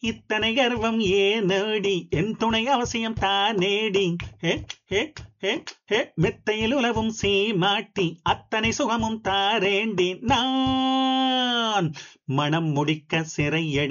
இத்தனை கர்வம் ஏனேடி என் துணை அவசியம் தானேடி. ஹே ஹே ஹே ஹே மெத்தையில் உலவும் சீமாட்டி அத்தனை சுகமும் தாரேண்டி நான். மனம் முடிக்க சிறை